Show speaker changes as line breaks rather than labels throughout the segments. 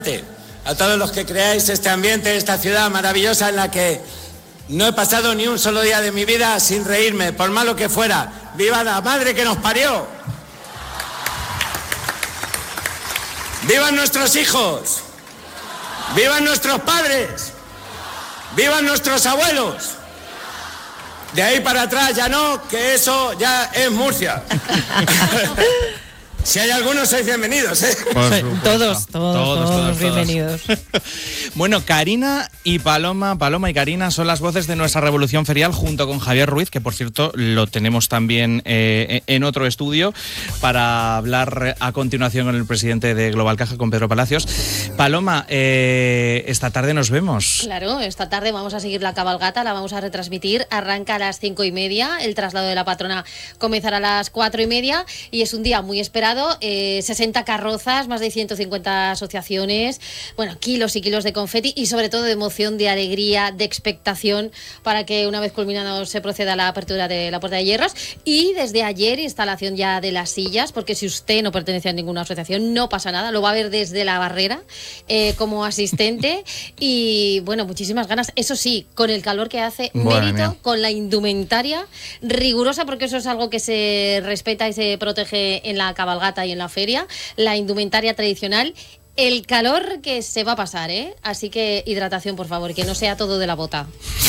A todos los que creáis este ambiente, esta ciudad maravillosa en la que no he pasado ni un solo día de mi vida sin reírme, por malo que fuera. ¡Viva la madre que nos parió! ¡Vivan nuestros hijos! ¡Vivan nuestros padres! ¡Vivan nuestros abuelos! De ahí para atrás ya no, que eso ya es Murcia. Si hay algunos, sois bienvenidos, ¿eh?
Todos bienvenidos.
Bueno, Karina y Paloma y Karina son las voces de nuestra revolución ferial junto con Javier Ruiz, que por cierto lo tenemos también en otro estudio para hablar a continuación con el presidente de Global Caja, con Pedro Palacios. Paloma, esta tarde nos vemos.
Claro, esta tarde vamos a seguir la cabalgata, la vamos a retransmitir, arranca a las 5:30, el traslado de la patrona comenzará a las 4:30 y es un día muy esperado. 60 carrozas, más de 150 asociaciones, bueno, kilos y kilos de confeti y sobre todo de emoción, de alegría, de expectación para que una vez culminado se proceda a la apertura de la Puerta de Hierros. Y desde ayer instalación ya de las sillas, porque si usted no pertenece a ninguna asociación no pasa nada, lo va a ver desde la barrera como asistente y bueno, muchísimas ganas, eso sí, con el calor que hace, mérito, con la indumentaria rigurosa, porque eso es algo que se respeta y se protege en la cabalgata y en la feria, la indumentaria tradicional, el calor que se va a pasar, ¿eh? Así que hidratación, por favor, que no sea todo de la bota.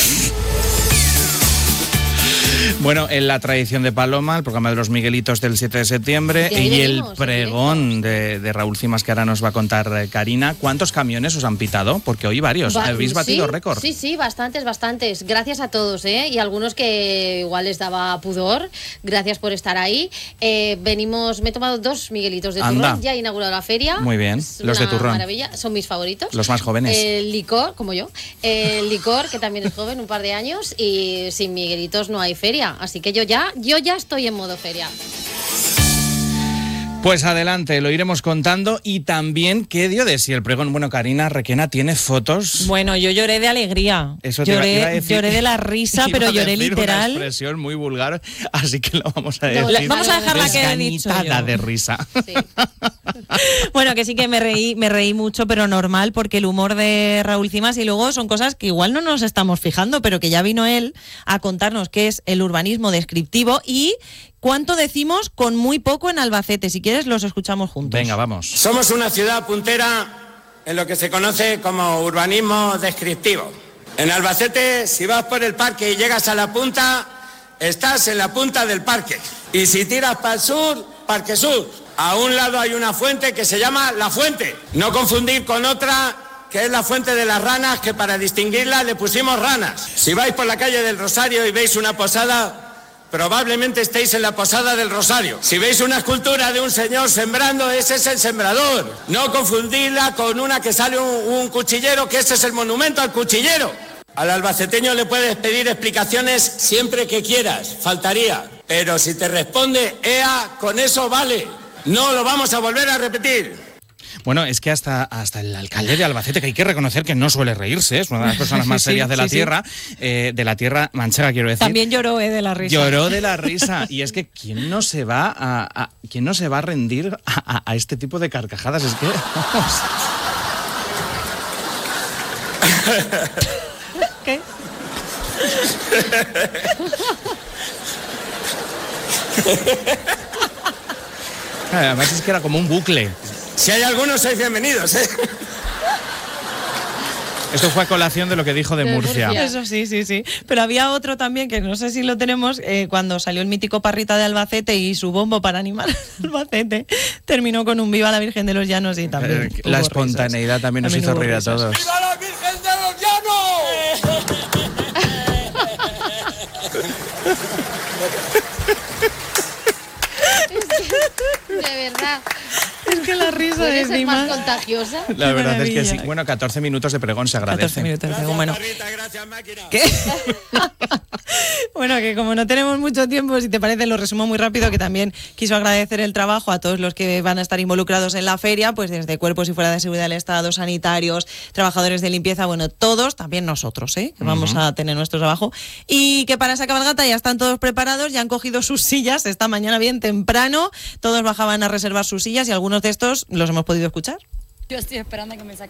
Bueno, en la tradición de Paloma, el programa de los Miguelitos del 7 de septiembre y el pregón de Raúl Cimas que ahora nos va a contar Karina. ¿Cuántos camiones os han pitado? Porque hoy varios. ¿Habéis batido récord?
Sí, bastantes. Gracias a todos, ¿eh? Y algunos que igual les daba pudor. Gracias por estar ahí. Me he tomado 2 Miguelitos de turrón. Ya he inaugurado la feria.
Muy bien. Los de turrón.
Maravilla. Son mis favoritos.
Los más jóvenes.
El licor, como yo. El licor, que también es joven, un par de años. Y sin Miguelitos no hay feria. Así que yo ya estoy en modo feria.
Pues adelante, lo iremos contando. Y también, ¿qué dio de sí el pregón? Bueno, Karina Requena tiene fotos.
Bueno, yo lloré de alegría.
Eso
lloré de la risa, pero lloré literal.
Una expresión muy vulgar, así que lo vamos a decir.
Vamos a dejar la que he dicho yo.
De risa.
Sí. Bueno, que sí que me reí mucho, pero normal, porque el humor de Raúl Cimas y luego son cosas que igual no nos estamos fijando, pero que ya vino él a contarnos qué es el urbanismo descriptivo y cuánto decimos con muy poco en Albacete. Si quieres, los escuchamos juntos.
Venga, vamos.
Somos una ciudad puntera en lo que se conoce como urbanismo descriptivo. En Albacete, si vas por el parque y llegas a la punta, estás en la punta del parque. Y si tiras para el sur, Parque Sur. A un lado hay una fuente que se llama La Fuente. No confundir con otra que es la Fuente de las Ranas, que para distinguirla le pusimos ranas. Si vais por la calle del Rosario y veis una posada, probablemente estéis en la posada del Rosario. Si veis una escultura de un señor sembrando, ese es el sembrador. No confundirla con una que sale un cuchillero, que ese es el monumento al cuchillero. Al albaceteño le puedes pedir explicaciones siempre que quieras, faltaría. Pero si te responde EA, con eso vale. No lo vamos a volver a repetir.
Bueno, es que hasta el alcalde de Albacete, que hay que reconocer que no suele reírse, es una de las personas más serias de la tierra, de la tierra manchega, quiero decir.
También lloró de la risa.
Lloró de la risa. Y es que ¿quién no se va a rendir a este tipo de carcajadas? Es que...
¿Qué?
Además es que era como un bucle.
Si hay algunos, sois bienvenidos, ¿eh?
Esto fue a colación de lo que dijo de Murcia.
Eso sí. Pero había otro también, que no sé si lo tenemos, cuando salió el mítico Parrita de Albacete y su bombo para animar a Albacete, terminó con un Viva la Virgen de los Llanos y también
la espontaneidad también nos hizo reír a todos.
¡Viva la Virgen de los Llanos!
De verdad.
Es que la risa
¿Puede
es
ser más contagiosa?
La verdad es que sí. Bueno, 14 minutos de pregón se agradece.
14 minutos de pregón, bueno.
Gracias, máquina.
¿Qué? Bueno, que como no tenemos mucho tiempo, si te parece, lo resumo muy rápido, que también quiso agradecer el trabajo a todos los que van a estar involucrados en la feria, pues desde cuerpos y fuera de seguridad del Estado, sanitarios, trabajadores de limpieza, bueno, todos, también nosotros, que vamos a tener nuestro trabajo. Y que para esa cabalgata ya están todos preparados, ya han cogido sus sillas esta mañana bien temprano, todos bajaban a reservar sus sillas y algunos de estos los hemos podido escuchar.
Yo estoy esperando a que me saquen